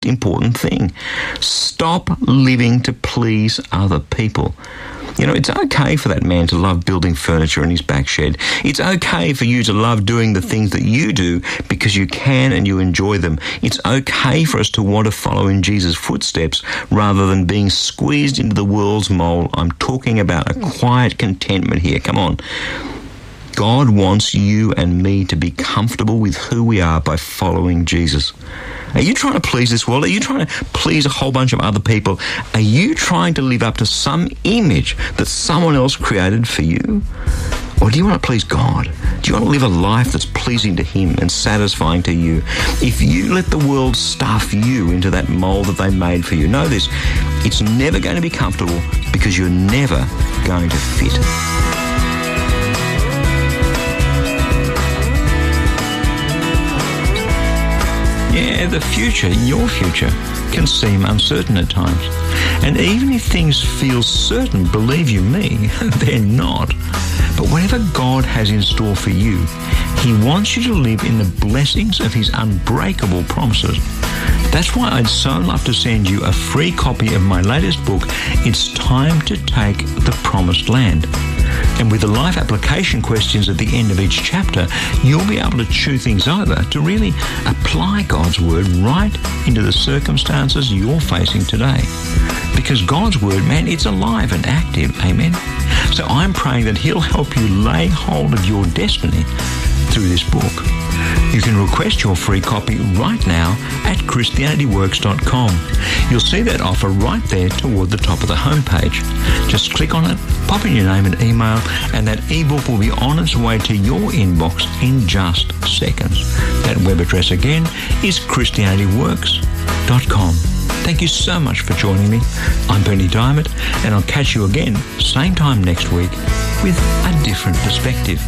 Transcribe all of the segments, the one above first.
important thing. Stop living to please other people. You know, it's okay for that man to love building furniture in his back shed. It's okay for you to love doing the things that you do because you can and you enjoy them. It's okay for us to want to follow in Jesus' footsteps rather than being squeezed into the world's mold. I'm talking about a quiet contentment here. Come on. God wants you and me to be comfortable with who we are by following Jesus. Are you trying to please this world? Are you trying to please a whole bunch of other people? Are you trying to live up to some image that someone else created for you? Or do you want to please God? Do you want to live a life that's pleasing to Him and satisfying to you? If you let the world stuff you into that mold that they made for you, know this, it's never going to be comfortable because you're never going to fit. Yeah, the future, your future, can seem uncertain at times. And even if things feel certain, believe you me, they're not. But whatever God has in store for you, He wants you to live in the blessings of His unbreakable promises. That's why I'd so love to send you a free copy of my latest book, It's Time to Take the Promised Land. And with the life application questions at the end of each chapter, you'll be able to chew things over to really apply God's Word right into the circumstances you're facing today. Because God's Word, man, it's alive and active. Amen. So I'm praying that He'll help you lay hold of your destiny through this book. You can request your free copy right now at ChristianityWorks.com. You'll see that offer right there toward the top of the homepage. Just click on it, pop in your name and email, and that ebook will be on its way to your inbox in just seconds. That web address again is ChristianityWorks.com. Thank you so much for joining me. I'm Berni Dymet, and I'll catch you again same time next week with a different perspective.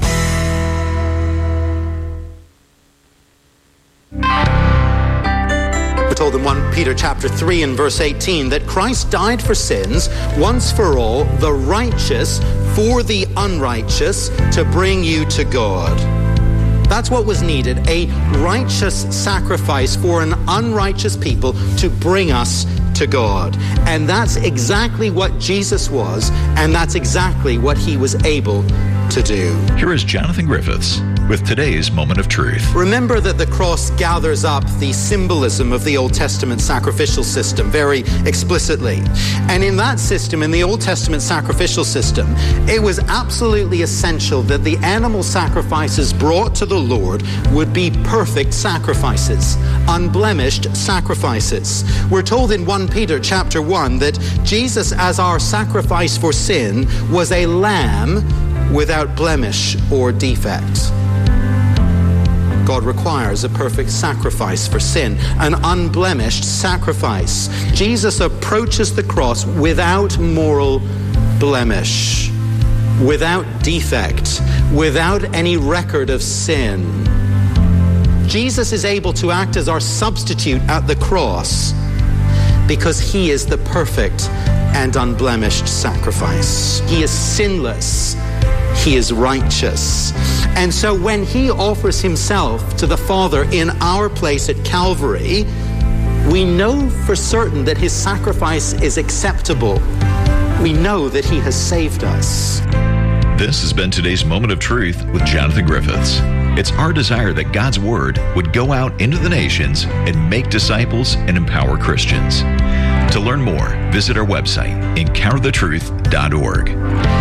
We're told in 1 Peter chapter 3 and verse 18 that Christ died for sins once for all, the righteous for the unrighteous, to bring you to God. That's what was needed, a righteous sacrifice for an unrighteous people to bring us to God. And that's exactly what Jesus was, and that's exactly what He was able to do. Here is Jonathan Griffiths with today's Moment of Truth. Remember that the cross gathers up the symbolism of the Old Testament sacrificial system very explicitly. And in that system, in the Old Testament sacrificial system, it was absolutely essential that the animal sacrifices brought to the Lord would be perfect sacrifices, unblemished sacrifices. We're told in 1 Peter chapter 1 that Jesus, as our sacrifice for sin, was a lamb without blemish or defect. God requires a perfect sacrifice for sin, an unblemished sacrifice. Jesus approaches the cross without moral blemish, without defect, without any record of sin. Jesus is able to act as our substitute at the cross because He is the perfect and unblemished sacrifice. He is sinless. He is righteous. And so when He offers Himself to the Father in our place at Calvary, we know for certain that His sacrifice is acceptable. We know that He has saved us. This has been today's Moment of Truth with Jonathan Griffiths. It's our desire that God's Word would go out into the nations and make disciples and empower Christians. To learn more, visit our website, encounterthetruth.org.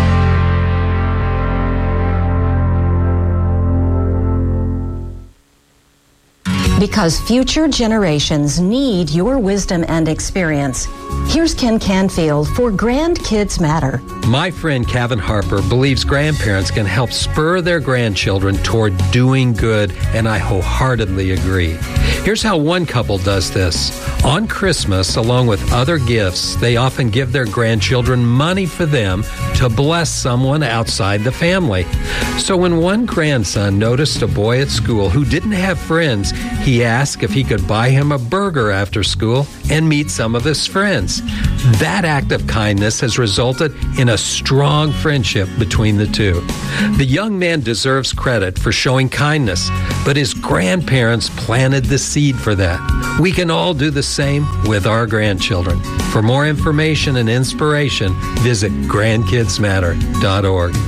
Because future generations need your wisdom and experience. Here's Ken Canfield for Grandkids Matter. My friend Kevin Harper believes grandparents can help spur their grandchildren toward doing good, and I wholeheartedly agree. Here's how one couple does this. On Christmas, along with other gifts, they often give their grandchildren money for them to bless someone outside the family. So when one grandson noticed a boy at school who didn't have friends, he asked if he could buy him a burger after school and meet some of his friends. That act of kindness has resulted in a strong friendship between the two. The young man deserves credit for showing kindness, but his grandparents planted the seed for that. We can all do the same with our grandchildren. For more information and inspiration, visit grandkidsmatter.org.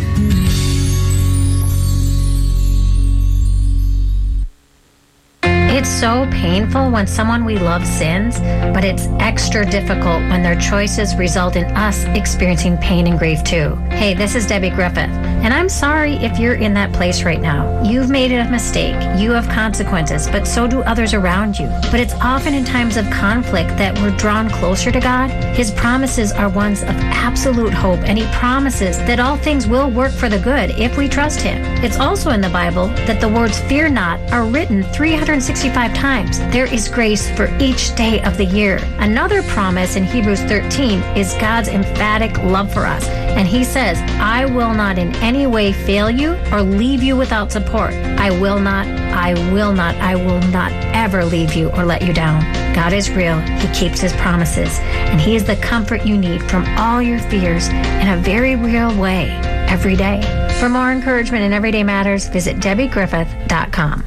It's so painful when someone we love sins, but it's extra difficult when their choices result in us experiencing pain and grief too. Hey, this is Debbie Griffith, and I'm sorry if you're in that place right now. You've made a mistake. You have consequences, but so do others around you. But it's often in times of conflict that we're drawn closer to God. His promises are ones of absolute hope, and He promises that all things will work for the good if we trust Him. It's also in the Bible that the words "fear not" are written 365 times. There is grace for each day of the year. Another promise in Hebrews 13 is God's emphatic love for us. And He says, "I will not in any way fail you or leave you without support. I will not ever leave you or let you down." God is real. He keeps His promises. And He is the comfort you need from all your fears in a very real way every day. For more encouragement in Everyday Matters, visit DebbieGriffith.com.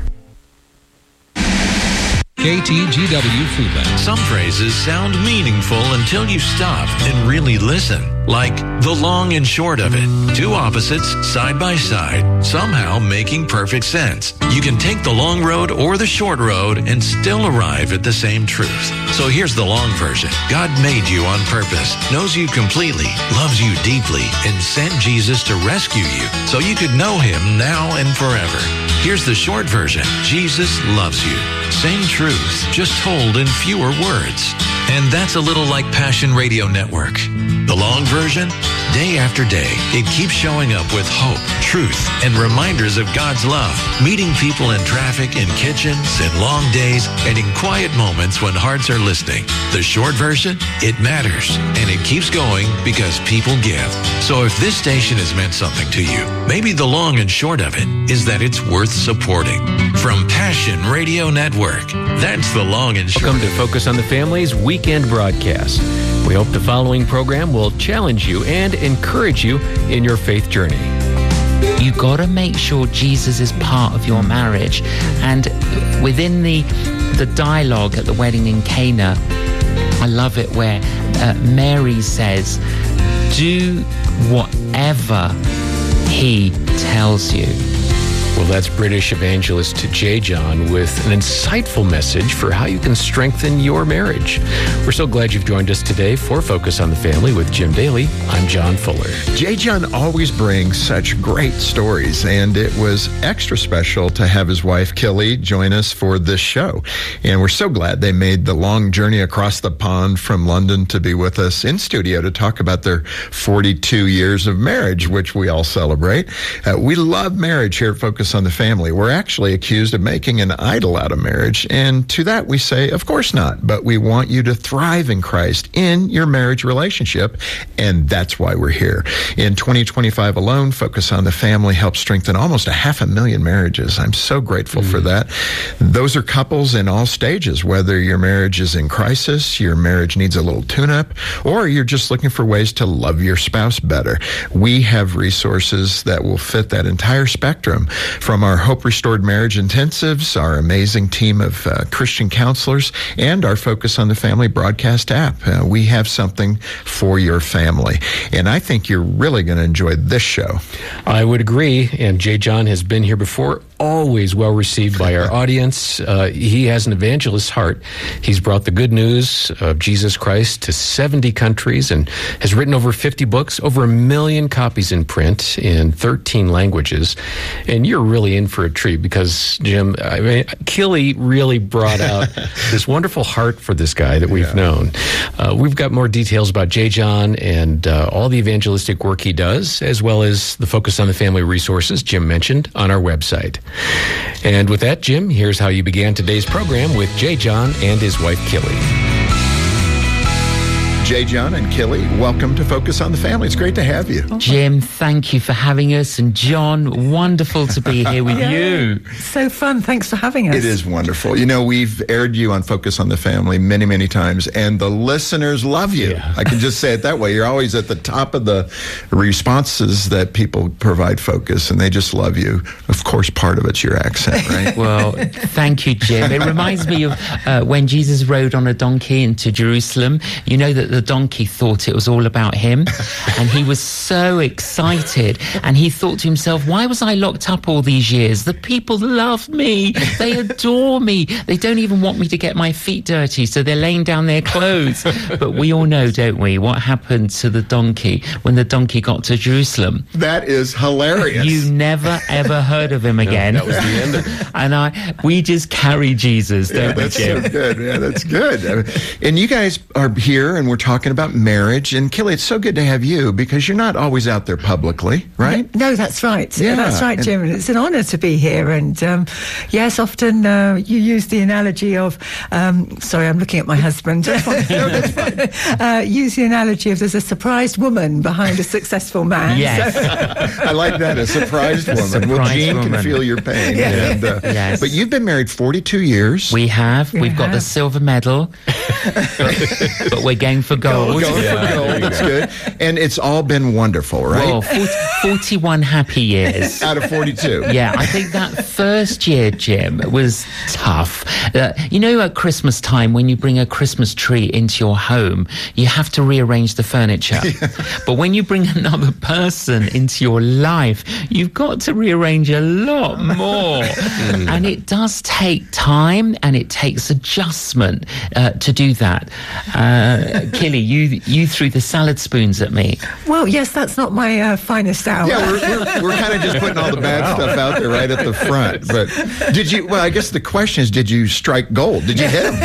KTGW Foodland. Some phrases sound meaningful until you stop and really listen. Like the long and short of it. Two opposites side by side, somehow making perfect sense. You can take the long road or the short road and still arrive at the same truth. So here's the long version. God made you on purpose, knows you completely, loves you deeply, and sent Jesus to rescue you so you could know Him now and forever. Here's the short version. Jesus loves you. Same truth, just told in fewer words. And that's a little like Passion Radio Network. The long version, day after day, it keeps showing up with hope, truth, and reminders of God's love, meeting people in traffic, in kitchens, in long days, and in quiet moments when hearts are listening. The short version, it matters, and it keeps going because people give. So if this station has meant something to you, maybe the long and short of it is that it's worth supporting. From Passion Radio Network, that's the long and short. Welcome to Focus on the Family's weekend broadcast. We hope the following program will challenge you and encourage you in your faith journey. You got to make sure Jesus is part of your marriage. And within the dialogue at the wedding in Cana, I love it where Mary says, "Do whatever He tells you." Well, that's British evangelist J. John with an insightful message for how you can strengthen your marriage. We're so glad you've joined us today for Focus on the Family with Jim Daly. I'm John Fuller. J. John always brings such great stories, and it was extra special to have his wife, Killy, join us for this show. And we're so glad they made the long journey across the pond from London to be with us in studio to talk about their 42 years of marriage, which we all celebrate. We love marriage here at Focus on the Family. We're actually accused of making an idol out of marriage, and to that we say, of course not, but we want you to thrive in Christ in your marriage relationship, and that's why we're here. In 2025 alone, Focus on the Family helped strengthen almost 500,000 marriages. I'm so grateful for that. Those are couples in all stages, whether your marriage is in crisis, your marriage needs a little tune-up, or you're just looking for ways to love your spouse better. We have resources that will fit that entire spectrum. From our Hope Restored Marriage Intensives, our amazing team of Christian counselors, and our Focus on the Family broadcast app, we have something for your family. And I think you're really going to enjoy this show. I would agree, and J. John has been here before, always well received by our audience. He has an evangelist's heart. He's brought the good news of Jesus Christ to 70 countries and has written over 50 books, over 1 million copies in print in 13 languages. And you're really in for a treat because, Jim, I mean, Killy really brought out this wonderful heart for this guy that we've known. We've got more details about J. John and all the evangelistic work he does, as well as the Focus on the Family resources Jim mentioned on our website. And with that, Jim, here's how you began today's program with J. John and his wife, Killy. J. John and Killy, welcome to Focus on the Family. It's great to have you. Jim, thank you for having us. And John, wonderful to be here with you. So fun. Thanks for having us. It is wonderful. You know, we've aired you on Focus on the Family many, many times, and the listeners love you. Yeah. I can just say it that way. You're always at the top of the responses that people provide Focus, and they just love you. Of course, part of it's your accent, right? Well, thank you, Jim. It reminds me of when Jesus rode on a donkey into Jerusalem. You know that the donkey thought it was all about him, and he was so excited, and he thought to himself, why was I locked up all these years? The people love me. They adore me. They don't even want me to get my feet dirty, so they're laying down their clothes. But we all know, don't we, what happened to the donkey when the donkey got to Jerusalem? That is hilarious. You never, ever heard of him again. No, that was the end of it. And we just carry Jesus, don't we, that's Jim? so good. Yeah, that's good. And you guys are here, and we're talking about marriage. And Killy, it's so good to have you, because you're not always out there publicly, right? No, that's right. Yeah. That's right, Jim. And it's an honour to be here. And yes, often you use the analogy of, sorry, I'm looking at my husband. Use the analogy of there's a surprised woman behind a successful man. Yes. So. I like that, a surprised woman. Well, Gene can feel your pain. Yeah. And, Yes. But you've been married 42 years. We have. We've got the silver medal, but we're going for gold. Going for gold. That's good. And it's all been wonderful, right? Well, 41 happy years. Out of 42. Yeah, I think that first year, Jim, was tough. You know, at Christmas time, when you bring a Christmas tree into your home, you have to rearrange the furniture. But when you bring another person into your life, you've got to rearrange a lot more. And it does take time, and it takes adjustment to do that. Killy, you threw the salad spoons at me. Well, yes, that's not my finest hour. Yeah, we're kind of just putting all the bad stuff out there right at the front. But did you, well, I guess the question is, did you strike gold? Did you hit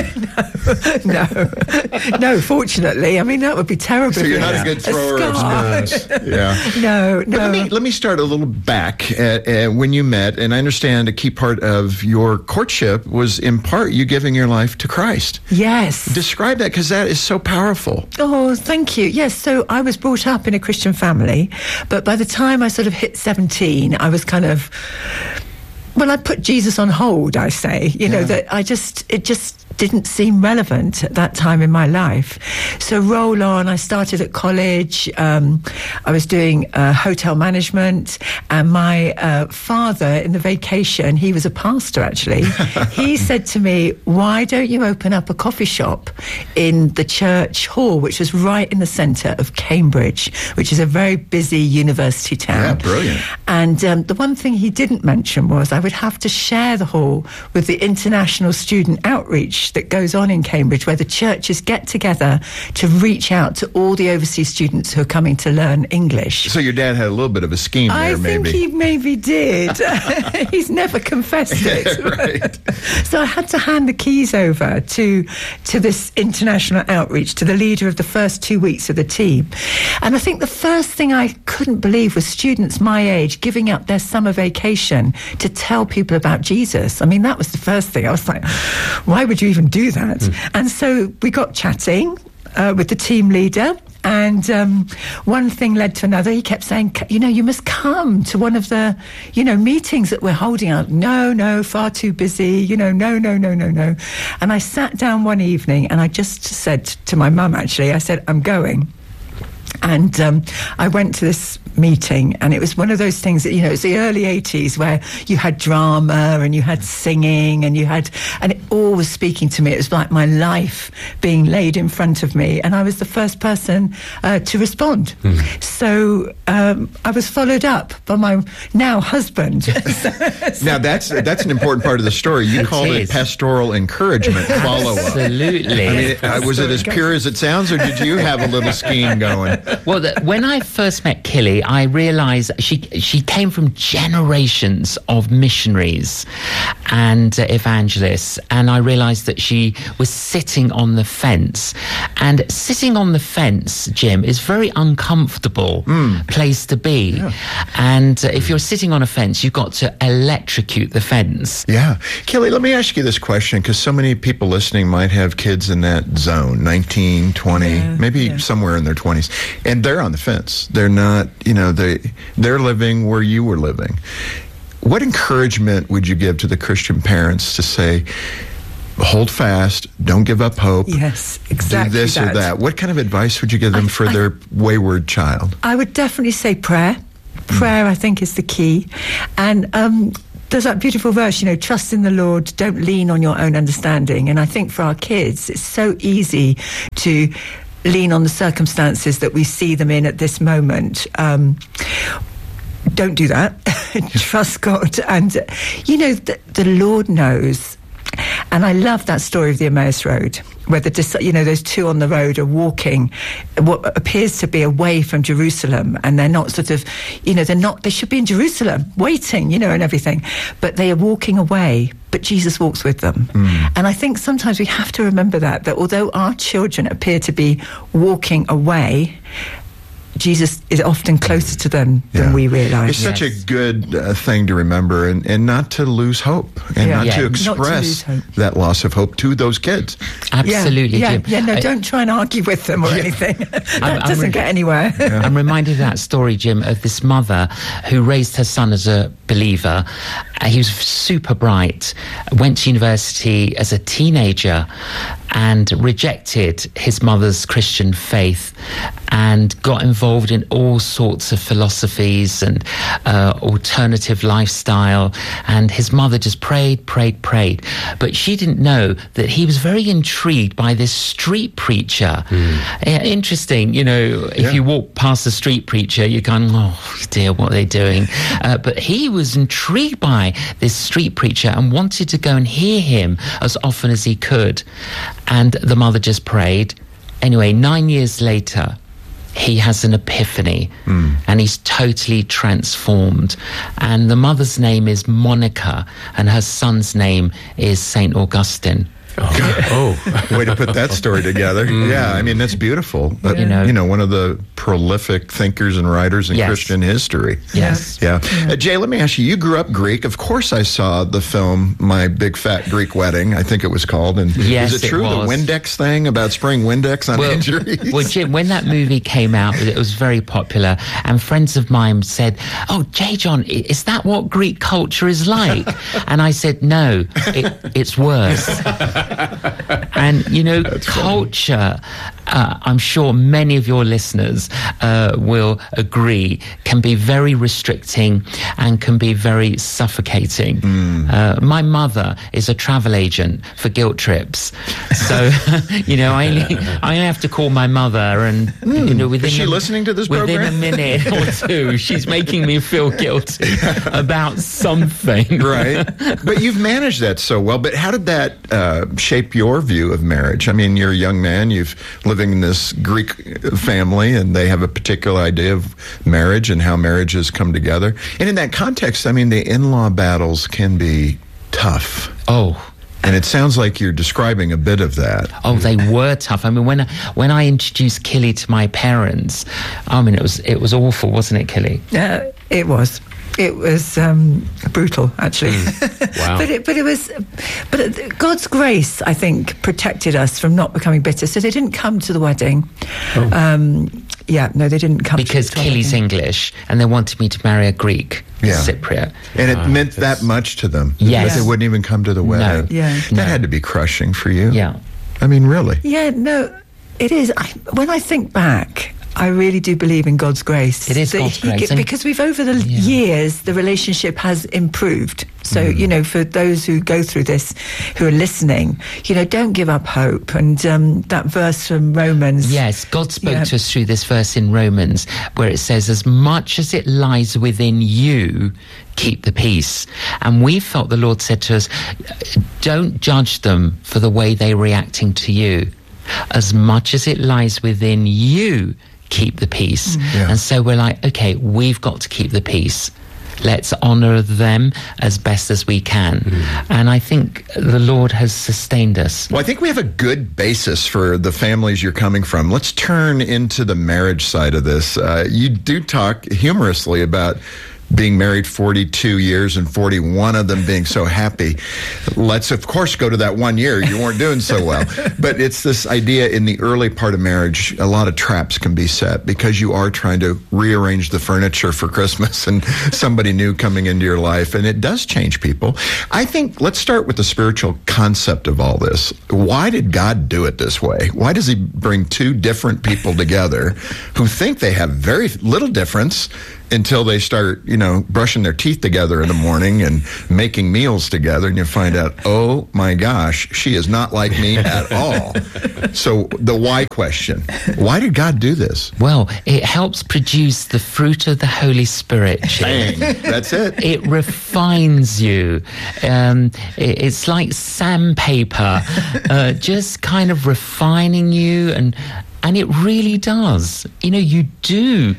him? No, fortunately. I mean, that would be terrible. So you're not a good thrower of spoons. Yeah. No. But let me start a little back at when you met, and I understand a key part of your courtship was in part you giving your life to Christ. Yes. Describe that, because that is so powerful. Oh, thank you. Yes, so I was brought up in a Christian family, but by the time I sort of hit 17, I was kind of, well, I put Jesus on hold, I say. You know, that it just didn't seem relevant at that time in my life. So roll on, I started at college. I was doing hotel management, and my father, in the vacation, he was a pastor actually, he said to me, why don't you open up a coffee shop in the church hall, which was right in the centre of Cambridge, which is a very busy university town. Yeah, brilliant. And the one thing he didn't mention was I would have to share the hall with the international student outreach that goes on in Cambridge, where the churches get together to reach out to all the overseas students who are coming to learn English. So your dad had a little bit of a scheme there, maybe. I think he maybe did. He's never confessed it. Right. So I had to hand the keys over to this international outreach, to the leader of the first 2 weeks of the team. And I think the first thing I couldn't believe was students my age giving up their summer vacation to tell people about Jesus. I mean, that was the first thing. I was like, why would you even do that? And so we got chatting with the team leader, and one thing led to another. He kept saying, you know, you must come to one of the, you know, meetings that we're holding out. No, far too busy, you know, no. And I sat down one evening and I just said to my mum, actually, I said, I'm going. And I went to this meeting, and it was one of those things that, you know, it's the early 80s where you had drama and you had singing and it all was speaking to me. It was like my life being laid in front of me, and I was the first person to respond. So I was followed up by my now husband. Now that's an important part of the story. You called it pastoral encouragement, follow-up. Absolutely. I mean, was it as pure as it sounds, or did you have a little scheme going? Well, when I first met Killy, I realized she came from generations of missionaries and evangelists, and I realized that she was sitting on the fence. And sitting on the fence, Jim, is a very uncomfortable place to be. Yeah. And if you're sitting on a fence, you've got to electrocute the fence. Yeah. Kelly, let me ask you this question, because so many people listening might have kids in that zone, 19, 20, maybe somewhere in their 20s, and they're on the fence. They're not, they're living where you were living. What encouragement would you give to the Christian parents to say, hold fast, don't give up hope. Yes, exactly. Do this or that. What kind of advice would you give them for their wayward child? I would definitely say prayer. Prayer, I think, is the key. And there's that beautiful verse, trust in the Lord, don't lean on your own understanding. And I think for our kids, it's so easy to lean on the circumstances that we see them in at this moment. Don't do that. Trust God. And, the Lord knows. And I love that story of the Emmaus Road, where those two on the road are walking what appears to be away from Jerusalem, and they're not they should be in Jerusalem waiting, and everything, but they are walking away, but Jesus walks with them. And I think sometimes we have to remember that although our children appear to be walking away, Jesus is often closer to them than we realize. It's such a good thing to remember, and not to lose hope, and not to express that loss of hope to those kids. Absolutely, Jim. Don't try and argue with them or anything. That doesn't get anywhere. I'm reminded of that story, Jim, of this mother who raised her son as a believer. He was super bright, went to university as a teenager, and rejected his mother's Christian faith and got involved in all sorts of philosophies and alternative lifestyle. And his mother just prayed. But she didn't know that he was very intrigued by this street preacher. Interesting, if you walk past a street preacher, you're going, oh dear, what are they doing? But he was intrigued by this street preacher and wanted to go and hear him as often as he could. And the mother just prayed. Anyway, 9 years later, he has an epiphany and he's totally transformed. And the mother's name is Monica and her son's name is St. Augustine. Way to put that story together. Yeah, I mean, that's beautiful. One of the prolific thinkers and writers in Christian history. Yes. Yeah. Jay, let me ask you grew up Greek. Of course I saw the film My Big Fat Greek Wedding, I think it was called. And yes, is it true, the Windex thing about spraying Windex on injuries? Well, Jim, when that movie came out, it was very popular, and friends of mine said, oh, J. John, is that what Greek culture is like? And I said, no, it's worse. And, culture, I'm sure many of your listeners will agree, can be very restricting and can be very suffocating. My mother is a travel agent for guilt trips. So, I only have to call my mother and, within... Is she listening to this within program? Within a minute or two, she's making me feel guilty about something. Right. But you've managed that so well. But how did that shape your view of marriage? I mean, you're a young man, you've living in this Greek family, and they have a particular idea of marriage and how marriages come together. And in that context, I mean, the in-law battles can be tough. Oh. And it sounds like you're describing a bit of that. Oh, they were tough. I mean, when I introduced Killy to my parents, I mean, it was awful, wasn't it, Killy? It was. It was brutal, actually. Wow. but God's grace, I think, protected us from not becoming bitter. So they didn't come to the wedding. Oh. They didn't come because to the Killy's wedding. English, and they wanted me to marry a Greek Cypriot. And it meant that much to them. Yes. That they wouldn't even come to the wedding. No. Yeah. That had to be crushing for you. Yeah. I mean, really. Yeah, no, it is. When I think back, I really do believe in God's grace. It is God's grace. Because we've, over the years, the relationship has improved. So, for those who go through this, who are listening, don't give up hope. And that verse from Romans. Yes, God spoke to us through this verse in Romans, where it says, as much as it lies within you, keep the peace. And we felt the Lord said to us, don't judge them for the way they're reacting to you. As much as it lies within you, keep the peace. Yeah. And so we're like, okay, we've got to keep the peace. Let's honor them as best as we can. And I think the Lord has sustained us. Well, I think we have a good basis for the families you're coming from. Let's turn into the marriage side of this. You do talk humorously about being married 42 years and 41 of them being so happy. Let's, of course, go to that 1 year you weren't doing so well. But it's this idea in the early part of marriage, a lot of traps can be set because you are trying to rearrange the furniture for Christmas and somebody new coming into your life, and it does change people. I think let's start with the spiritual concept of all this. Why did God do it this way? Why does he bring two different people together who think they have very little difference until they start, brushing their teeth together in the morning and making meals together, and you find out, oh my gosh, she is not like me at all. So the why question, why did God do this? Well, it helps produce the fruit of the Holy Spirit. Bang, that's it. It refines you. It's like sandpaper, just kind of refining you, and it really does. You do,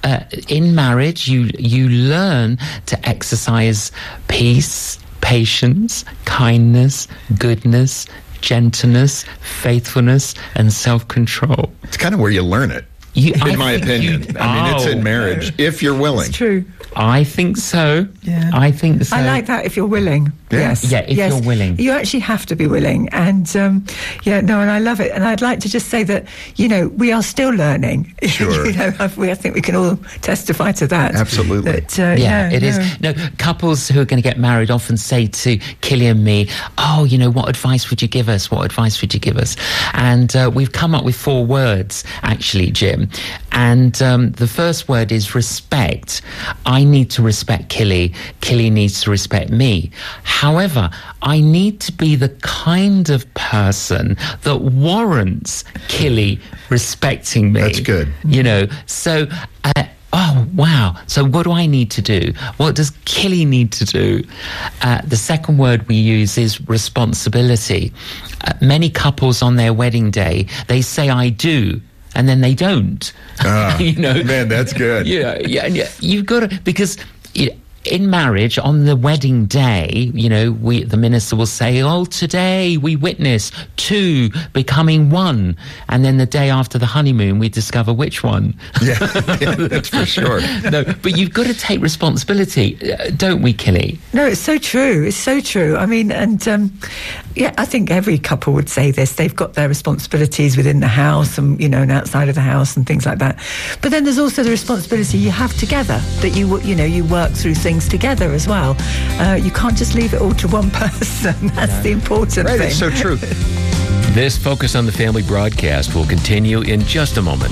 in marriage, you learn to exercise peace, patience, kindness, goodness, gentleness, faithfulness, and self-control. It's kind of where you learn it, in my opinion. It's in marriage, if you're willing. It's true. I think so. Yeah. I think so. I like that, if you're willing. Yes. Yeah, if you're willing. You actually have to be willing. And, and I love it. And I'd like to just say that, we are still learning. Sure. I think we can all testify to that. Absolutely. But, it is. No, couples who are going to get married often say to Killy and me, what advice would you give us? What advice would you give us? And we've come up with 4 words, actually, Jim. And the first word is respect. I need to respect Killy. Killy needs to respect me. However, I need to be the kind of person that warrants Killy respecting me. That's good. So... oh, wow. So what do I need to do? What does Killy need to do? The second word we use is responsibility. Many couples on their wedding day, they say, I do, and then they don't. Man, that's good. Yeah. You've got to, because... in marriage, on the wedding day, the minister will say, today we witness 2 becoming 1. And then the day after the honeymoon, we discover which one. Yeah, that's for sure. No, but you've got to take responsibility, don't we, Killy? No, it's so true. It's so true. I mean, and I think every couple would say this. They've got their responsibilities within the house and, and outside of the house and things like that. But then there's also the responsibility you have together, that you work through things together as well. You can't just leave it all to one person. That's the important thing. It's so true. This Focus on the Family broadcast will continue in just a moment.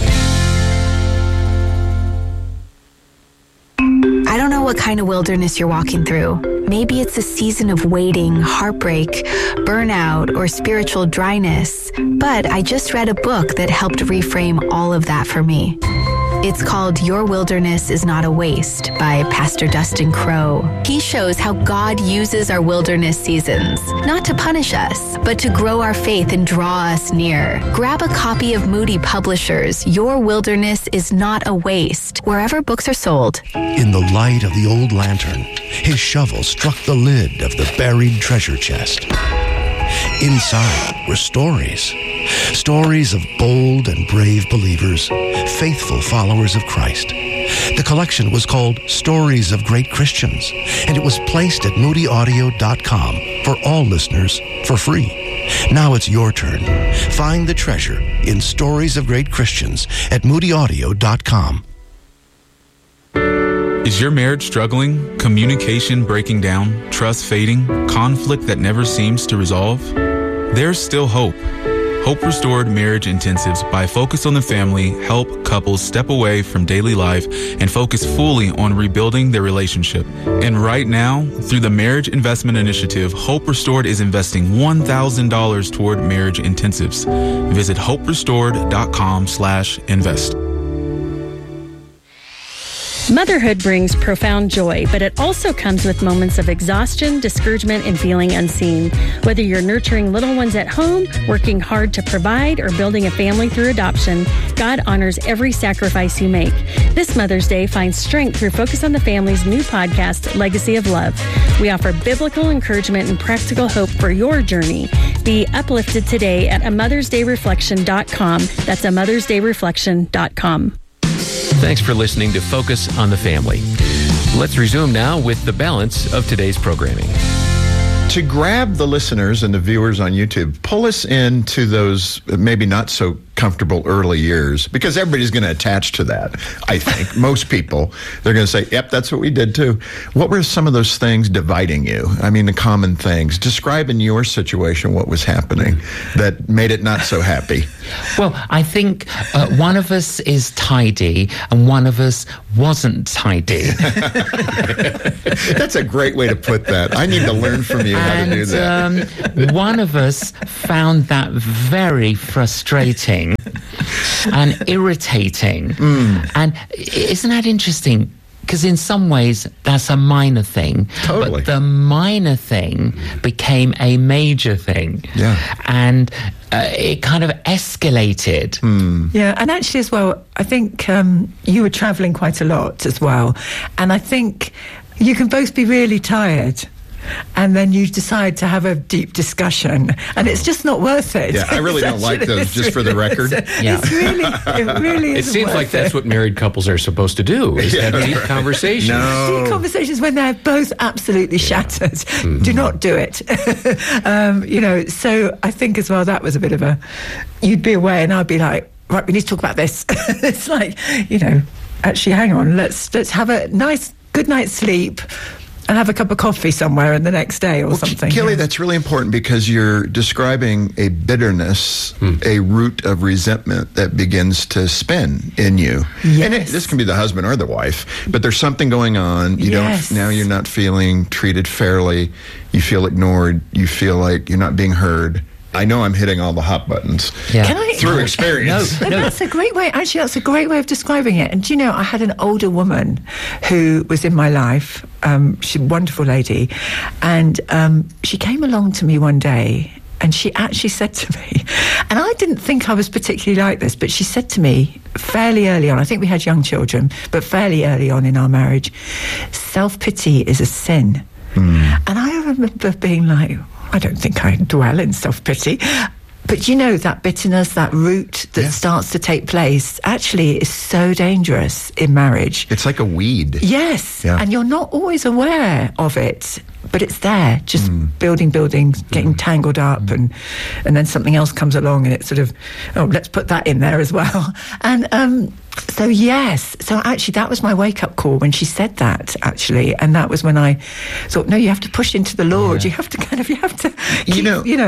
I don't know what kind of wilderness you're walking through. Maybe it's a season of waiting, heartbreak, burnout, or spiritual dryness. But I just read a book that helped reframe all of that for me. It's called Your Wilderness is Not a Waste by Pastor Dustin Crowe. He shows how God uses our wilderness seasons, not to punish us, but to grow our faith and draw us near. Grab a copy of Moody Publishers' Your Wilderness is Not a Waste, wherever books are sold. In the light of the old lantern, his shovel struck the lid of the buried treasure chest. Inside were stories. Stories of bold and brave believers, faithful followers of Christ. The collection was called Stories of Great Christians, and it was placed at moodyaudio.com for all listeners for free. Now it's your turn. Find the treasure in Stories of Great Christians at moodyaudio.com. Is your marriage struggling? Communication breaking down? Trust fading? Conflict that never seems to resolve? There's still hope. Hope Restored Marriage Intensives by Focus on the Family help couples step away from daily life and focus fully on rebuilding their relationship. And right now, through the Marriage Investment Initiative, Hope Restored is investing $1,000 toward marriage intensives. Visit hoperestored.com/invest. Motherhood brings profound joy, but it also comes with moments of exhaustion, discouragement, and feeling unseen. Whether you're nurturing little ones at home, working hard to provide, or building a family through adoption, God honors every sacrifice you make. This Mother's Day, find strength through Focus on the Family's new podcast, Legacy of Love. We offer biblical encouragement and practical hope for your journey. Be uplifted today at amothersdayreflection.com. That's amothersdayreflection.com. Thanks for listening to Focus on the Family. Let's resume now with the balance of today's programming. To grab the listeners and the viewers on YouTube, pull us into those maybe not so comfortable early years, because everybody's going to attach to that, I think. Most people, they're going to say, yep, that's what we did too. What were some of those things dividing you? I mean, the common things. Describe in your situation what was happening that made it not so happy. Well, I think one of us is tidy and one of us wasn't tidy. That's a great way to put that. I need to learn from you how to do that. One of us found that very frustrating and irritating. And isn't that interesting? Because in some ways, that's a minor thing. Totally. But the minor thing became a major thing. Yeah. And it kind of escalated. Yeah, and actually as well, I think you were travelling quite a lot as well. And I think you can both be really tired. And then you decide to have a deep discussion, and it's just not worth it. Yeah, I really don't like those, just for the record. It really It seems like that's what married couples are supposed to do, is have deep conversations. Deep conversations when they're both absolutely shattered. Do not do it. So I think as well that was a bit of you'd be away and I'd be like, right, we need to talk about this. It's like, actually, hang on, let's have a nice good night's sleep and have a cup of coffee somewhere in the next day or something. Kelly, that's really important because you're describing a bitterness, a root of resentment that begins to spin in you. Yes. And this can be the husband or the wife, but there's something going on. Now you're not feeling treated fairly. You feel ignored. You feel like you're not being heard. I know I'm hitting all the hot buttons through experience. No. That's a great way. Actually, that's a great way of describing it. And I had an older woman who was in my life. She's a wonderful lady, and she came along to me one day, and she actually said to me, and I didn't think I was particularly like this, but she said to me fairly early on. I think we had young children, but fairly early on in our marriage, self-pity is a sin. And I remember being like, I don't think I dwell in self-pity. But that bitterness, that root that starts to take place, actually is so dangerous in marriage. It's like a weed. Yes. Yeah. And you're not always aware of it, but it's there, just building, getting tangled up, and then something else comes along and it's sort of, let's put that in there as well. And so actually that was my wake-up call when she said that, actually, and that was when I thought, no, you have to push into the Lord. You have to keep, in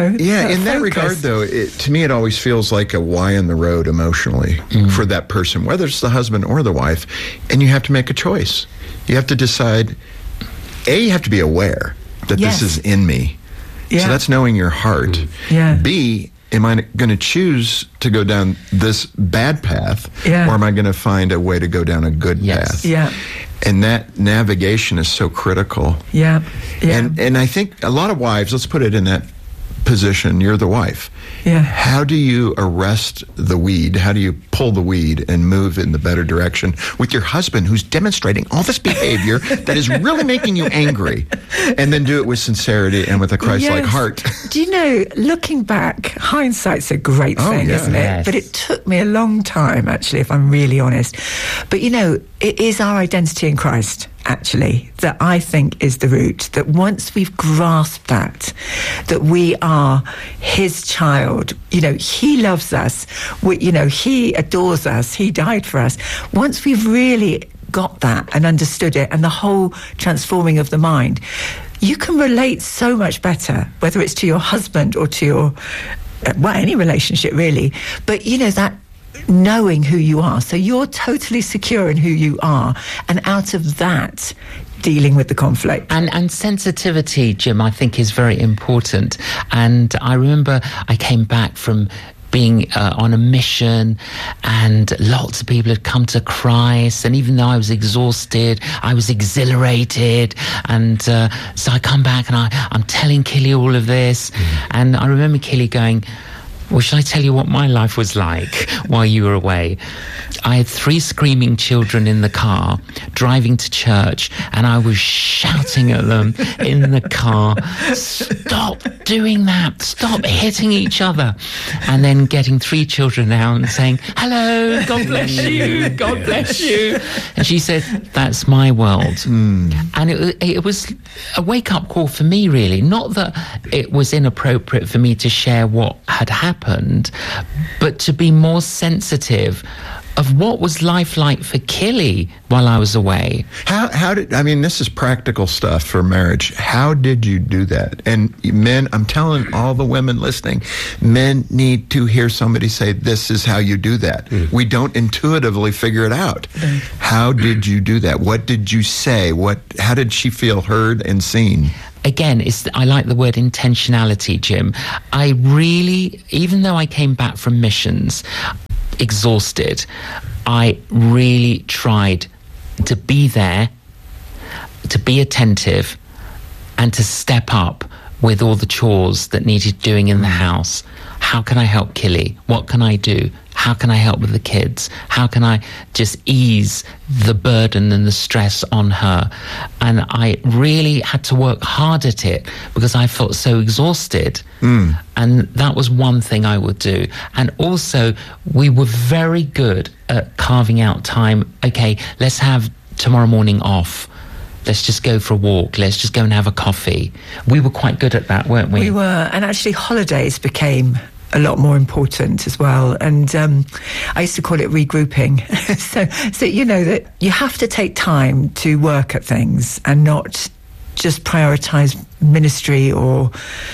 that regard, though, to me it always feels like a why in the road emotionally for that person, whether it's the husband or the wife, and you have to make a choice. You have to decide, you have to be aware that this is in me. Yeah. So that's knowing your heart. Yeah. B, am I going to choose to go down this bad path, or am I going to find a way to go down a good path? Yeah. And that navigation is so critical. Yeah. And I think a lot of wives, let's put it in that position, you're the wife. Yeah. How do you arrest the weed? How do you pull the weed and move in the better direction with your husband who's demonstrating all this behavior that is really making you angry, and then do it with sincerity and with a Christ-like heart? Do looking back, hindsight's a great thing, isn't it? Yes. But it took me a long time, actually, if I'm really honest. But, it is our identity in Christ, actually, that I think is the root, that once we've grasped that we are his child, he loves us, he adores us, he died for us. Once we've really got that and understood it, and the whole transforming of the mind, you can relate so much better, whether it's to your husband or to your, any relationship really. But, that knowing who you are. So you're totally secure in who you are. And out of that, dealing with the conflict. And sensitivity, Jim, I think is very important. And I remember I came back from being on a mission, and lots of people had come to Christ. And even though I was exhausted, I was exhilarated. And so I come back and I'm telling Killy all of this. And I remember Killy going, well, shall I tell you what my life was like while you were away? I had 3 screaming children in the car driving to church, and I was shouting at them in the car, stop doing that, stop hitting each other. And then getting 3 children out and saying, hello, God bless you, God bless you. And she said, that's my world. And it was a wake-up call for me, really. Not that it was inappropriate for me to share what had happened, but to be more sensitive of what was life like for Killy while I was away. How did, I mean, this is practical stuff for marriage. How did you do that? And men, I'm telling all the women listening, men need to hear somebody say, this is how you do that. We don't intuitively figure it out. How did you do that? What did you say? How did she feel heard and seen? Again, I like the word intentionality, Jim. I really, even though I came back from missions exhausted, I really tried to be there, to be attentive, and to step up with all the chores that needed doing in the house. How can I help Killy? What can I do? How can I help with the kids? How can I just ease the burden and the stress on her? And I really had to work hard at it because I felt so exhausted. And that was one thing I would do. And also, we were very good at carving out time. Okay, let's have tomorrow morning off. Let's just go for a walk. Let's just go and have a coffee. We were quite good at that, weren't we? We were. And actually, holidays became a lot more important as well. And I used to call it regrouping. so you know that you have to take time to work at things and not just prioritize ministry or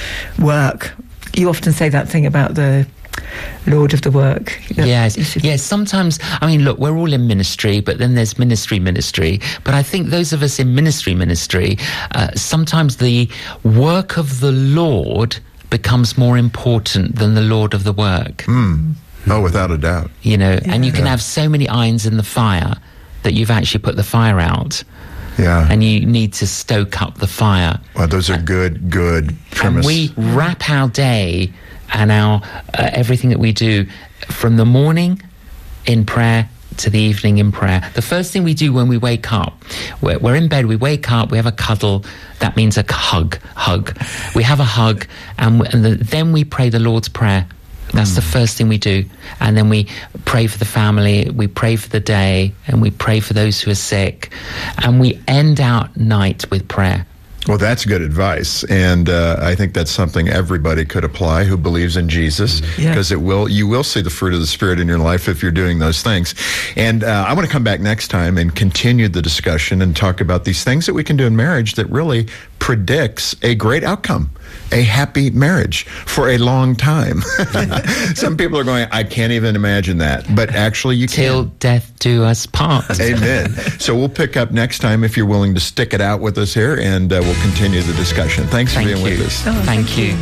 work. You often say that thing about the Lord of the work. Yes. Sometimes, I mean, look, we're all in ministry, but then there's ministry. But I think those of us in ministry, sometimes the work of the Lord becomes more important than the Lord of the work. Oh, without a doubt. You know, and you can have so many irons in the fire that you've actually put the fire out. Yeah. And you need to stoke up the fire. Well, those are good premise. And we wrap our day and our everything that we do from the morning in prayer to the evening in prayer. The first thing we do when we wake up, we're in bed, we wake up, we have a cuddle. That means a hug. We have a hug, and then we pray the Lord's Prayer. That's the first thing we do. And then we pray for the family, we pray for the day, and we pray for those who are sick. And we end our night with prayer. Well, that's good advice, and I think that's something everybody could apply who believes in Jesus, because you will see the fruit of the Spirit in your life if you're doing those things. And I want to come back next time and continue the discussion and talk about these things that we can do in marriage that really predicts a great outcome, a happy marriage for a long time. Some people are going, I can't even imagine that, but actually you can. Till death do us part. Amen. So we'll pick up next time if you're willing to stick it out with us here, and we'll continue the discussion. Thanks for being with us. Thank you.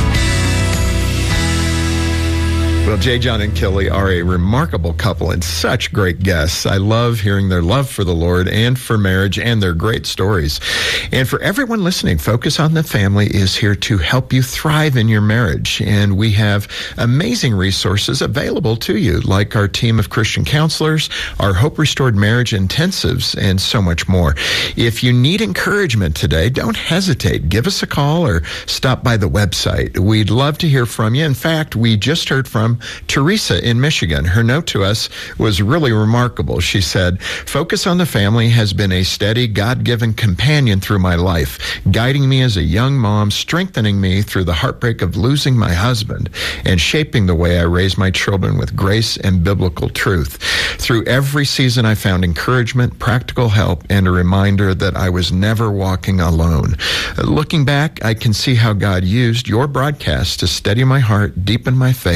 Well, J. John and Killy are a remarkable couple and such great guests. I love hearing their love for the Lord and for marriage and their great stories. And for everyone listening, Focus on the Family is here to help you thrive in your marriage. And we have amazing resources available to you, like our team of Christian counselors, our Hope Restored Marriage Intensives, and so much more. If you need encouragement today, don't hesitate. Give us a call or stop by the website. We'd love to hear from you. In fact, we just heard from Teresa in Michigan. Her note to us was really remarkable. She said, Focus on the Family has been a steady, God-given companion through my life, guiding me as a young mom, strengthening me through the heartbreak of losing my husband, and shaping the way I raise my children with grace and biblical truth. Through every season, I found encouragement, practical help, and a reminder that I was never walking alone. Looking back, I can see how God used your broadcast to steady my heart, deepen my faith,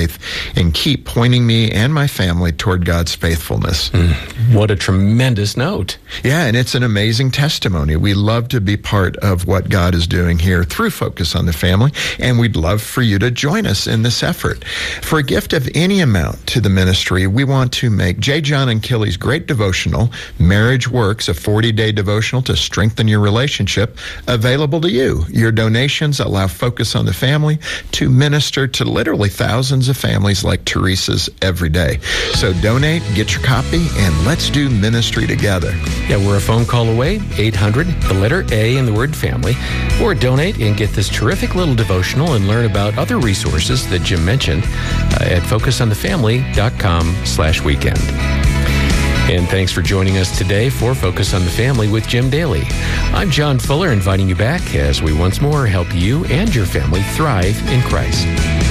and keep pointing me and my family toward God's faithfulness. What a tremendous note. Yeah, and it's an amazing testimony. We love to be part of what God is doing here through Focus on the Family, and we'd love for you to join us in this effort. For a gift of any amount to the ministry, we want to make J. John and Kelly's great devotional, Marriage Works, a 40-day devotional to strengthen your relationship, available to you. Your donations allow Focus on the Family to minister to literally thousands of families like Teresa's every day. So donate, get your copy, and let's do ministry together. Yeah, we're a phone call away, 800, the letter A in the word family, or donate and get this terrific little devotional and learn about other resources that Jim mentioned at focusonthefamily.com/weekend. And thanks for joining us today for Focus on the Family with Jim Daly. I'm John Fuller, inviting you back as we once more help you and your family thrive in Christ.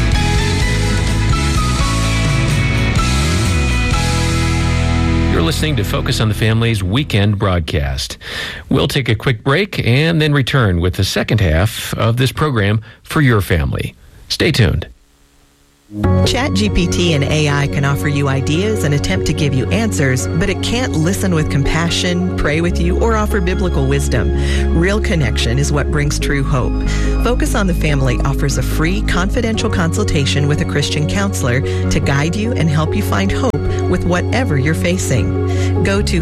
You're listening to Focus on the Family's weekend broadcast. We'll take a quick break and then return with the second half of this program for your family. Stay tuned. ChatGPT and AI can offer you ideas and attempt to give you answers, but it can't listen with compassion, pray with you, or offer biblical wisdom. Real connection is what brings true hope. Focus on the Family offers a free, confidential consultation with a Christian counselor to guide you and help you find hope with whatever you're facing. Go to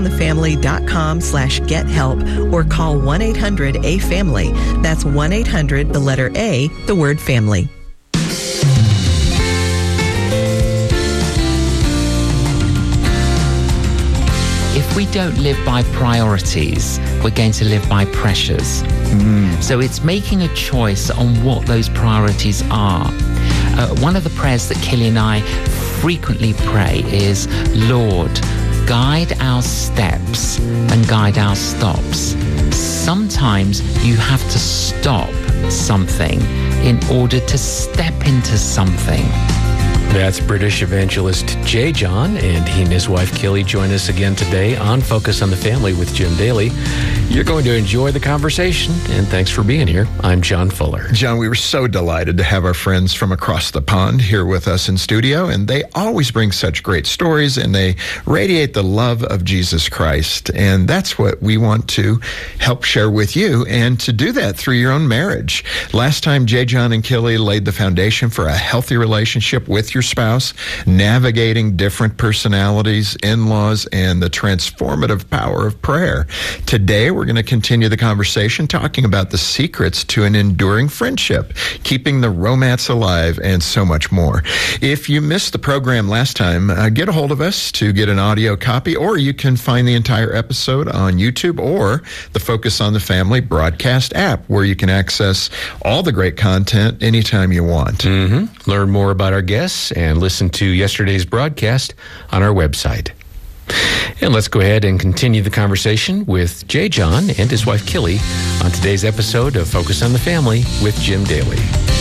focusonthefamily.com/gethelp or call 1-800-A-FAMILY. That's 1-800, the letter A, the word family. If we don't live by priorities, we're going to live by pressures. So it's making a choice on what those priorities are. One of the prayers that Kelly and I frequently pray is, Lord, guide our steps and guide our stops. Sometimes you have to stop something in order to step into something. That's British evangelist J. John, and he and his wife Kelly join us again today on Focus on the Family with Jim Daly. You're going to enjoy the conversation, and thanks for being here. I'm John Fuller. John, we were so delighted to have our friends from across the pond here with us in studio, and they always bring such great stories, and they radiate the love of Jesus Christ, and that's what we want to help share with you, and to do that through your own marriage. Last time, J. John and Kelly laid the foundation for a healthy relationship with your spouse, navigating different personalities, in-laws, and the transformative power of prayer. Today, we're going to continue the conversation talking about the secrets to an enduring friendship, keeping the romance alive, and so much more. If you missed the program last time, get a hold of us to get an audio copy, or you can find the entire episode on YouTube or the Focus on the Family broadcast app, where you can access all the great content anytime you want. Learn more about our guests and listen to yesterday's broadcast on our website. And let's go ahead and continue the conversation with J. John and his wife Kelly on today's episode of Focus on the Family with Jim Daly.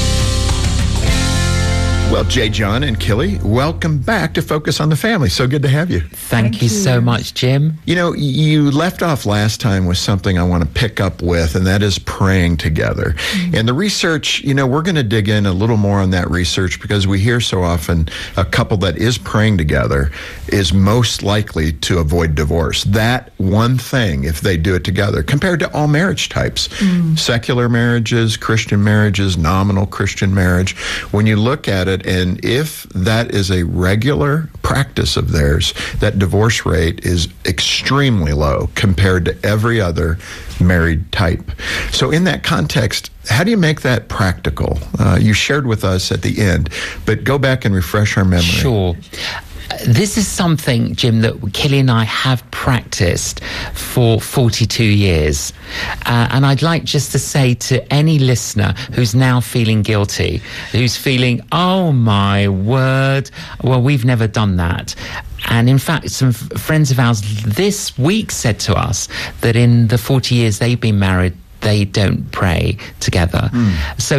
Well, J. John and Kelly, welcome back to Focus on the Family. So good to have you. Thank you so much, Jim. You know, you left off last time with something I want to pick up with, and that is praying together. And the research, you know, we're going to dig in a little more on that research, because we hear so often a couple that is praying together is most likely to avoid divorce. That one thing, if they do it together, compared to all marriage types, secular marriages, Christian marriages, nominal Christian marriage, when you look at it, and if that is a regular practice of theirs, that divorce rate is extremely low compared to every other married type. So in that context, how do you make that practical? You shared with us at the end, but go back and refresh our memory. Sure. This is something, Jim, that Kelly and I have practiced for 42 years. And I'd like just to say to any listener who's now feeling guilty, who's feeling, oh my word, well, we've never done that. And in fact, some friends of ours this week said to us that in the 40 years they've been married, they don't pray together. So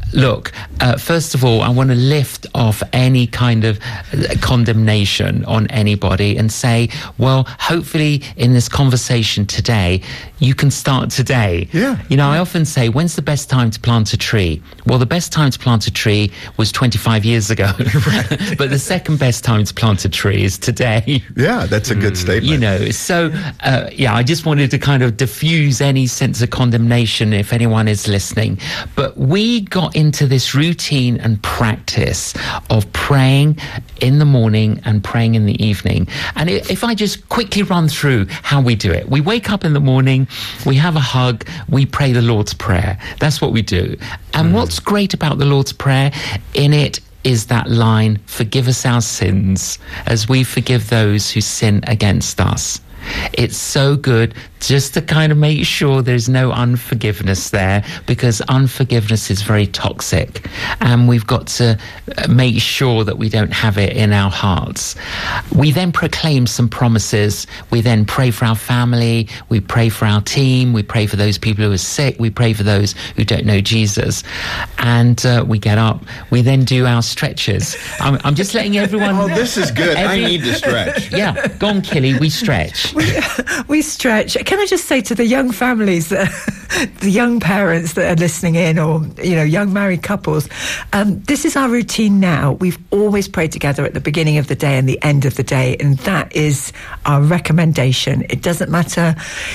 Look, first of all, I want to lift off any kind of condemnation on anybody and say, well, hopefully in this conversation today, you can start today. Yeah. You know, I often say, when's the best time to plant a tree? Well, the best time to plant a tree was 25 years ago. But the second best time to plant a tree is today. Yeah, that's a good statement. You know, so, I just wanted to kind of diffuse any sense of condemnation if anyone is listening. But we got into this routine and practice of praying in the morning and praying in the evening. And if I just quickly run through how we do it. We wake up in the morning, we have a hug, we pray the Lord's Prayer. That's what we do. And what's great about the Lord's Prayer, in it is that line, forgive us our sins as we forgive those who sin against us. It's so good just to kind of make sure there's no unforgiveness there, because unforgiveness is very toxic, and we've got to make sure that we don't have it in our hearts. We then proclaim some promises. We then pray for our family. We pray for our team. We pray for those people who are sick. We pray for those who don't know Jesus. And we get up. We then do our stretches. I'm just letting everyone... Oh, this is good. I need to stretch. Yeah, go on, Killy. We stretch. We stretch. Can I just say to the young families, the young parents that are listening in, or young married couples, this is our routine now. We've always prayed together at the beginning of the day and the end of the day, and that is our recommendation. It doesn't matter,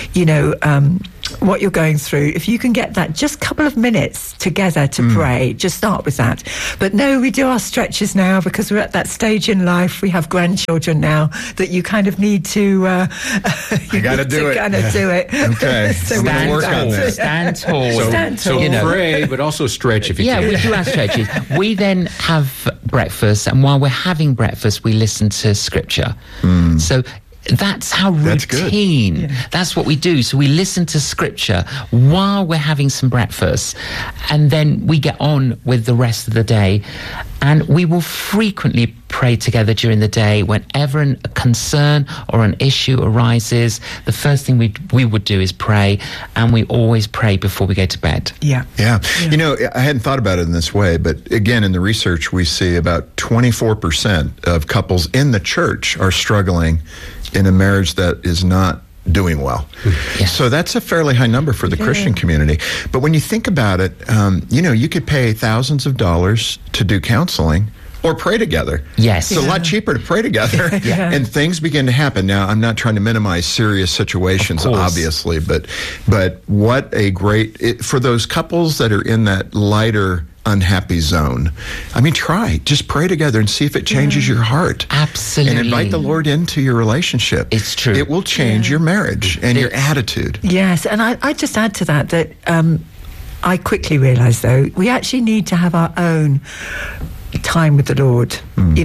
what you're going through. If you can get that just couple of minutes together to pray, just start with that. But no, we do our stretches now because we're at that stage in life. We have grandchildren now that you kind of need to. You got to do it. Kind of do it. Okay, so I'm going to work on that. Stand tall. So pray, but also stretch if you can. Yeah, we do our stretches. We then have breakfast, and while we're having breakfast, we listen to scripture. So that's how routine. That's what we do. So we listen to scripture while we're having some breakfast, and then we get on with the rest of the day. And we will frequently pray together during the day. Whenever a concern or an issue arises, the first thing we would do is pray, and we always pray before we go to bed. Yeah. I hadn't thought about it in this way, but again, in the research, we see about 24% of couples in the church are struggling in a marriage that is not doing well. Yes. So that's a fairly high number for the Christian community. But when you think about it, you could pay thousands of dollars to do counseling or pray together. Yes. It's a lot cheaper to pray together. And things begin to happen. Now, I'm not trying to minimize serious situations, obviously, but what a great, for those couples that are in that lighter unhappy zone, just pray together and see if it changes your heart. Absolutely. And invite the Lord into your relationship. It's true. It will change your marriage and your attitude. Yes, and I just add to that I quickly realised, though, we actually need to have our own time with the Lord.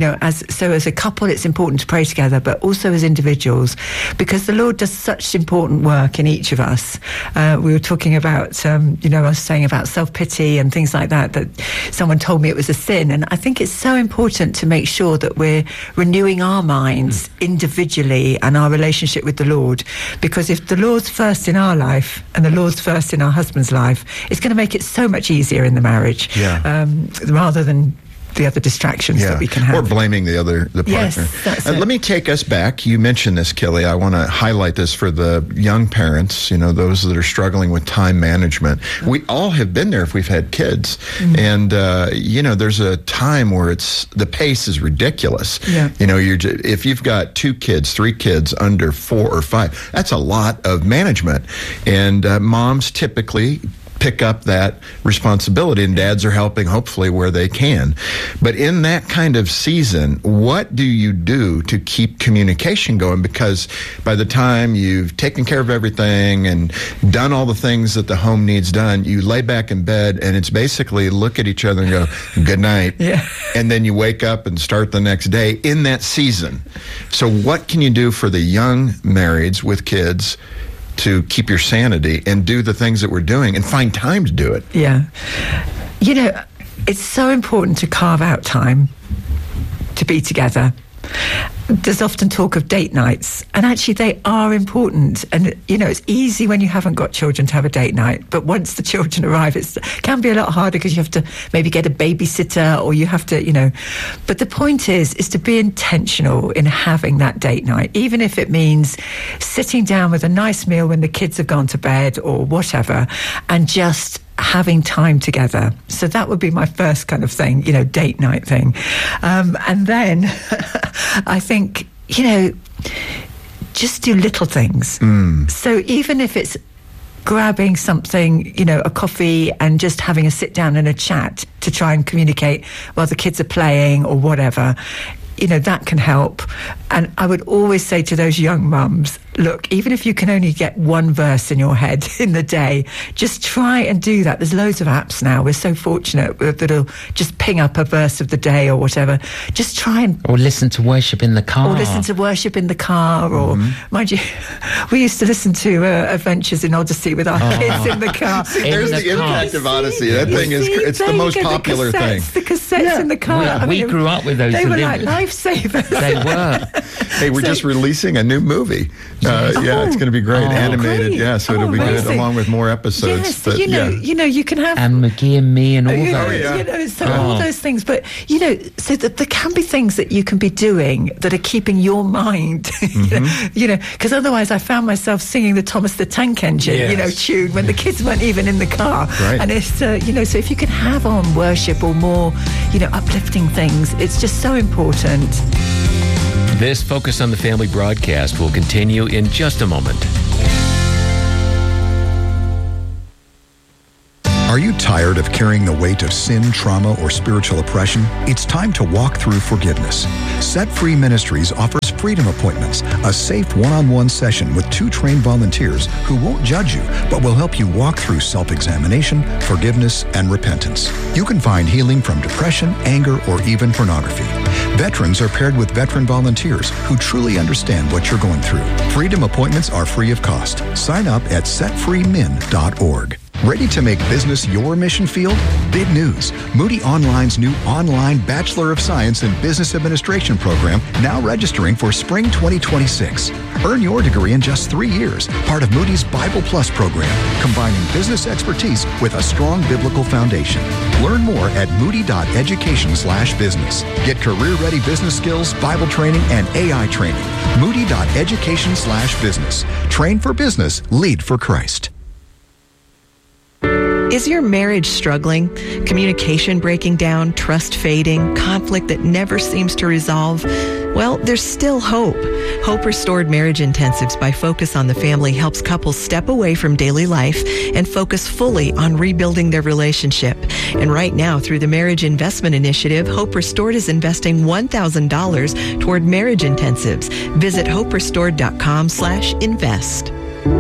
As a couple, it's important to pray together, but also as individuals, because the Lord does such important work in each of us. We were talking about, I was saying about self-pity and things like that someone told me it was a sin. And I think it's so important to make sure that we're renewing our minds individually and our relationship with the Lord, because if the Lord's first in our life and the Lord's first in our husband's life, it's going to make it so much easier in the marriage, rather than the other distractions that we can have. Or blaming the partner. Yes, that's it. Let me take us back. You mentioned this, Killy. I want to highlight this for the young parents, those that are struggling with time management. We all have been there if we've had kids. And, there's a time where the pace is ridiculous. Yeah. If you've got 2 kids, 3 kids under 4 or 5, that's a lot of management. And moms typically pick up that responsibility, and dads are helping hopefully where they can. But in that kind of season, what do you do to keep communication going? Because by the time you've taken care of everything and done all the things that the home needs done, you lay back in bed and it's basically look at each other and go, good night. And then you wake up and start the next day in that season. So what can you do for the young marrieds with kids to keep your sanity and do the things that we're doing and find time to do it? Yeah. It's so important to carve out time to be together. There's often talk of date nights, and actually they are important. And, it's easy when you haven't got children to have a date night, but once the children arrive, it can be a lot harder because you have to maybe get a babysitter, or you have to, But the point is to be intentional in having that date night, even if it means sitting down with a nice meal when the kids have gone to bed or whatever, and just having time together. So that would be my first kind of thing, date night thing. And then I think, just do little things. So even if it's grabbing something, a coffee, and just having a sit down and a chat to try and communicate while the kids are playing or whatever, that can help. And I would always say to those young mums, look, even if you can only get one verse in your head in the day, just try and do that. There's loads of apps now. We're so fortunate that'll just ping up a verse of the day or whatever. Just try and... Or listen to worship in the car. Or, mind you, we used to listen to Adventures in Odyssey with our kids in the car. There's the impact of Odyssey. That thing it's the most popular thing. The cassettes in the car. We grew up with those. They were like lifesavers. They were. Hey, we're just releasing a new movie. It's going to be great, animated. Great. So it'll be good, along with more episodes. Yes, but, you can have and McGee and Me and all those. All those things. But so that there can be things that you can be doing that are keeping your mind. Because otherwise, I found myself singing the Thomas the Tank Engine, tune when the kids weren't even in the car. Right. And it's so if you can have on worship or more, uplifting things, it's just so important. This Focus on the Family broadcast will continue in just a moment. Are you tired of carrying the weight of sin, trauma, or spiritual oppression? It's time to walk through forgiveness. Set Free Ministries offers Freedom Appointments, a safe one-on-one session with 2 trained volunteers who won't judge you, but will help you walk through self-examination, forgiveness, and repentance. You can find healing from depression, anger, or even pornography. Veterans are paired with veteran volunteers who truly understand what you're going through. Freedom Appointments are free of cost. Sign up at setfreemin.org. Ready to make business your mission field? Big news. Moody Online's new online Bachelor of Science in Business Administration program now registering for spring 2026. Earn your degree in just 3 years, part of Moody's Bible Plus program, combining business expertise with a strong biblical foundation. Learn more at moody.education/business. Get career-ready business skills, Bible training, and AI training. Moody.education/business. Train for business, lead for Christ. Is your marriage struggling? Communication breaking down, trust fading, conflict that never seems to resolve? Well, there's still hope. Hope Restored Marriage Intensives by Focus on the Family helps couples step away from daily life and focus fully on rebuilding their relationship. And right now, through the Marriage Investment Initiative, Hope Restored is investing $1,000 toward marriage intensives. Visit hoperestored.com/invest.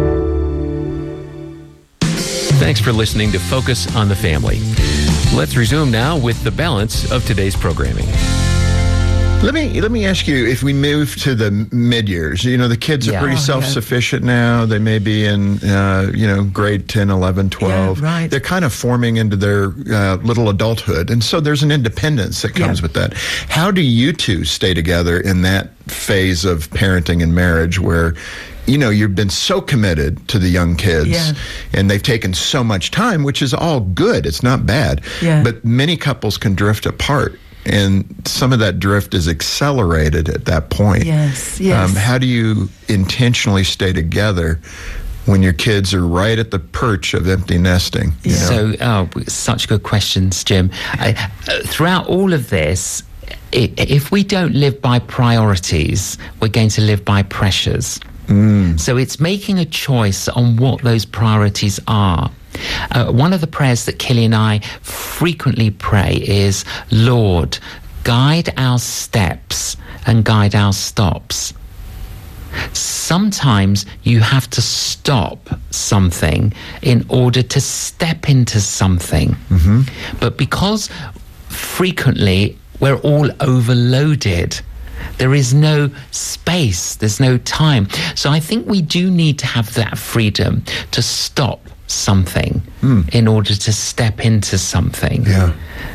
Thanks for listening to Focus on the Family. Let's resume now with the balance of today's programming. Let me ask you, if we move to the mid-years, the kids are pretty self-sufficient now. They may be in, grade 10, 11, 12. Yeah, right. They're kind of forming into their little adulthood. And so there's an independence that comes with that. How do you two stay together in that phase of parenting and marriage where you've been so committed to the young kids and they've taken so much time, which is all good. It's not bad. Yeah. But many couples can drift apart, and some of that drift is accelerated at that point. Yes. How do you intentionally stay together when your kids are right at the perch of empty nesting? So, such good questions, Jim. Throughout all of this, if we don't live by priorities, we're going to live by pressures. So it's making a choice on what those priorities are. One of the prayers that Killy and I frequently pray is, Lord, guide our steps and guide our stops. Sometimes you have to stop something in order to step into something. Mm-hmm. But because frequently we're all overloaded, there is no space, there's no time. So I think we do need to have that freedom to stop something in order to step into something. Yeah.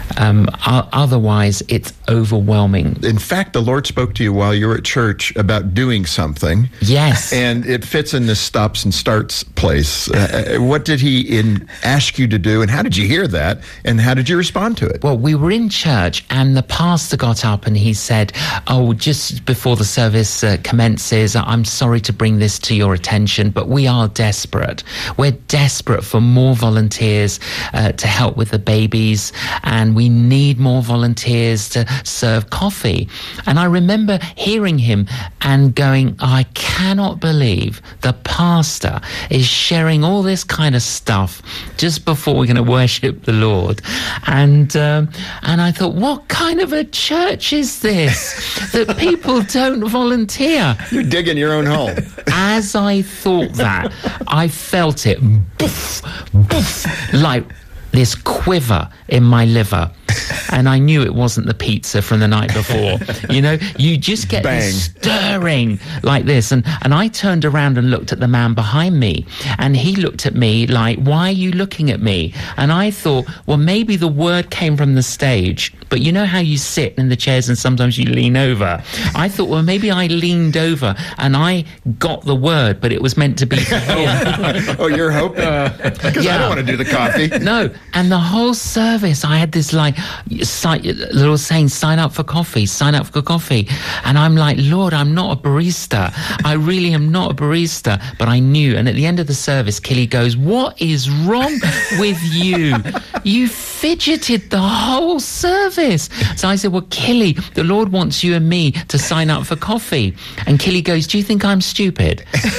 Otherwise, it's overwhelming. In fact, the Lord spoke to you while you were at church about doing something. Yes. And it fits in this stops and starts place. What did he ask you to do, and how did you hear that, and how did you respond to it? Well, we were in church, and the pastor got up and he said, just before the service commences, I'm sorry to bring this to your attention, but we are desperate. We're desperate for more volunteers to help with the babies, and we need more volunteers to serve coffee. And I remember hearing him and going, I cannot believe the pastor is sharing all this kind of stuff just before we're going to worship the Lord. And I thought, what kind of a church is this that people don't volunteer? You're digging your own hole. As I thought that, I felt it, boof, boof, like this quiver in my liver. And I knew it wasn't the pizza from the night before. You know, you just get this stirring like this. And I turned around and looked at the man behind me. And he looked at me like, why are you looking at me? And I thought, well, maybe the word came from the stage. But you know how you sit in the chairs and sometimes you lean over? I thought, well, maybe I leaned over and I got the word, but it was meant to be for him. Oh, you're hoping? Because I don't want to do the coffee. No. And the whole service, I had this like little saying, sign up for coffee, sign up for coffee. And I'm like, Lord, I'm not a barista. I really am not a barista. But I knew. And at the end of the service, Killy goes, what is wrong with you? You fidgeted the whole service. So I said, well, Killy, the Lord wants you and me to sign up for coffee. And Killy goes, do you think I'm stupid?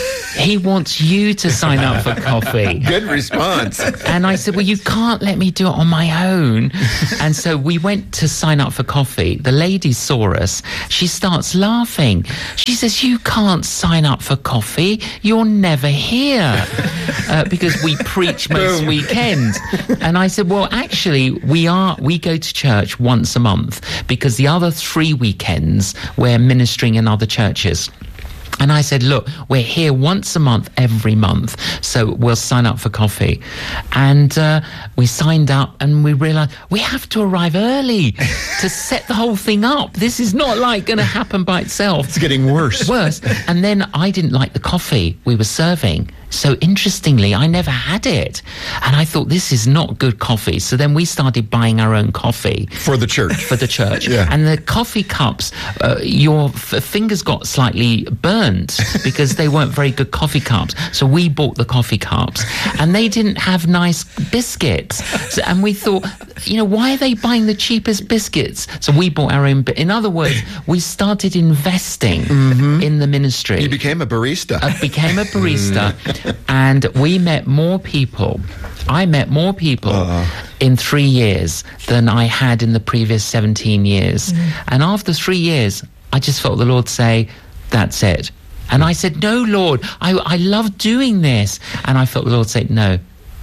He wants you to sign up for coffee. Good response. And I said, well, you can't let me do it on my own. And so we went to sign up for coffee. The lady saw us. She starts laughing. She says, you can't sign up for coffee. You're never here. Because we preach most weekends. And I said, well, actually, we go to church once a month because the other 3 weekends we're ministering in other churches. And I said, look, we're here once a month, every month, so we'll sign up for coffee. And we signed up and we realized we have to arrive early to set the whole thing up. This is not like going to happen by itself. It's getting worse. Worse. And then I didn't like the coffee we were serving. So interestingly, I never had it. And I thought, this is not good coffee. So then we started buying our own coffee. For the church. For the church. Yeah. And the coffee cups, your fingers got slightly burnt because they weren't very good coffee cups. So we bought the coffee cups. And they didn't have nice biscuits. And we thought, why are they buying the cheapest biscuits? So we bought our own. In other words, we started investing in the ministry. You became a barista. I became a barista. And we met more people. I met more people in 3 years than I had in the previous 17 years. And after 3 years, I just felt the Lord say, that's it. And I said, no, Lord, I love doing this. And I felt the Lord say, no,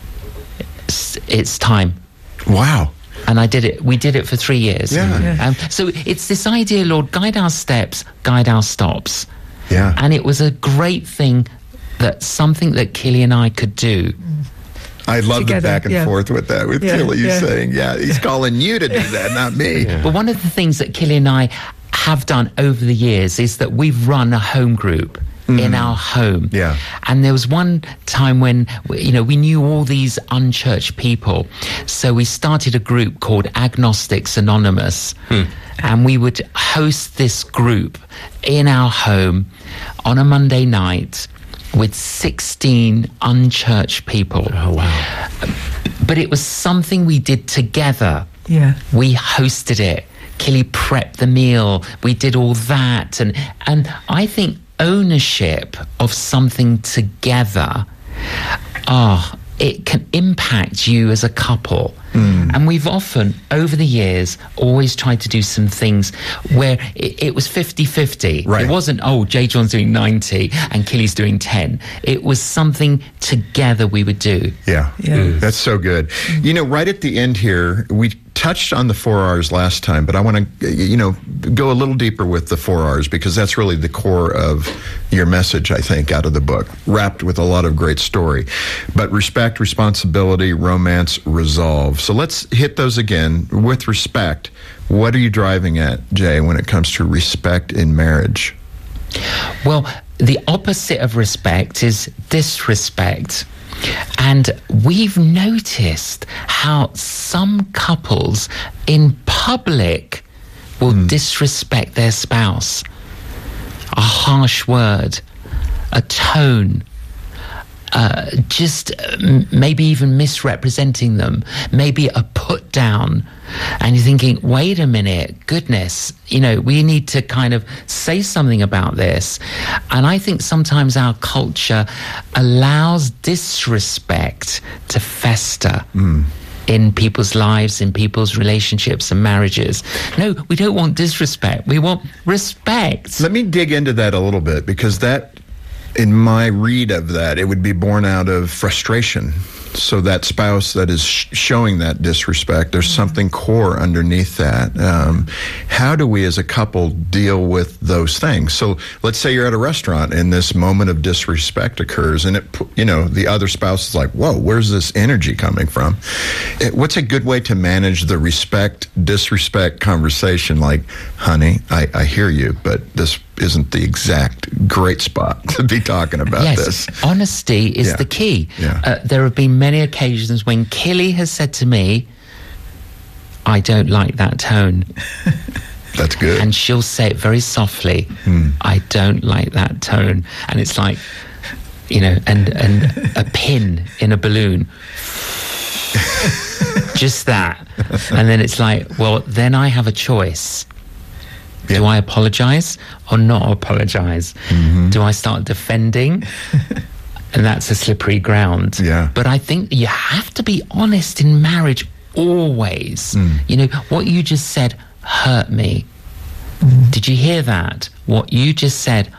it's time. Wow. And I did it. We did it for 3 years. Yeah. So it's this idea, Lord, guide our steps, guide our stops. Yeah. And it was a great thing, that's something that Killy and I could do. I love the back and forth with that, with Killy saying, he's calling you to do that, not me. But one of the things that Killy and I have done over the years is that we've run a home group in our home. Yeah. And there was one time when, we knew all these unchurched people. So we started a group called Agnostics Anonymous. And we would host this group in our home on a Monday night with 16 unchurched people. Oh, wow. But it was something we did together. Yeah. We hosted it. Killy prepped the meal. We did all that. And I think ownership of something together, it can impact you as a couple. And we've often, over the years, always tried to do some things where it was 50-50. Right. It wasn't, J. John's doing 90 and Killy's doing 10. It was something together we would do. Yeah. That's so good. You know, right at the end here, we touched on the 4 R's last time, but I want to, go a little deeper with the 4 R's, because that's really the core of your message, I think, out of the book, wrapped with a lot of great story. But respect, responsibility, romance, resolve. So let's hit those again. With respect, what are you driving at, Jay, when it comes to respect in marriage? Well, the opposite of respect is disrespect. And we've noticed how some couples in public will disrespect their spouse. A harsh word, a tone, maybe even misrepresenting them, maybe a put down. And you're thinking, wait a minute, goodness, we need to kind of say something about this. And I think sometimes our culture allows disrespect to fester in people's lives, in people's relationships and marriages. No, we don't want disrespect. We want respect. Let me dig into that a little bit, because that, in my read of that, it would be born out of frustration. So that spouse that is showing that disrespect, there's something core underneath that. How do we as a couple deal with those things? So let's say you're at a restaurant and this moment of disrespect occurs, and the other spouse is like, whoa, where's this energy coming from? What's a good way to manage the disrespect conversation? Like, honey, I hear you, but this isn't the exact great spot to be talking about this. Honesty is the key. There have been many occasions when Killy has said to me, I don't like that tone. That's good. And she'll say it very softly, I don't like that tone. And it's like, and a pin in a balloon. Just that. And then it's like, well, then I have a choice. Do I apologize or not apologize? Do I start defending? And that's a slippery ground. But I think you have to be honest in marriage always. What you just said hurt me. Did you hear that? What you just said